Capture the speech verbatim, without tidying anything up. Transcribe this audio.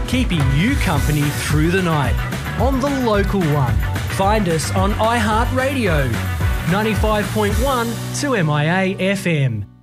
keeping you company through the night on the local one. Find us on iHeartRadio, ninety-five point one to M I A F M.